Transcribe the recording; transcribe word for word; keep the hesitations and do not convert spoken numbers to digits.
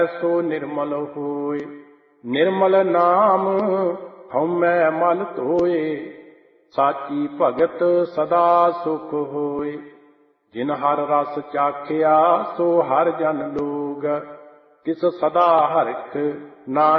सो निर्मल होय। निर्मल नाम हउमੈ मल धोए। साची भगत सदा सुख होय। जिन हर रस चाखिया सो हर जन लोग। तिस सदा हरख ना